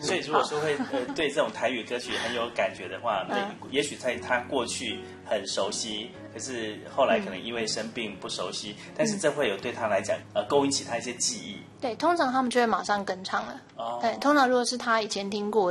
所以如果说会对这种台语歌曲很有感觉的话，那也许在他过去很熟悉，可是后来可能因为生病不熟悉，但是这会有对他来讲勾引起他一些记忆。 对，通常他们就会马上跟唱了。对，通常如果是他以前听过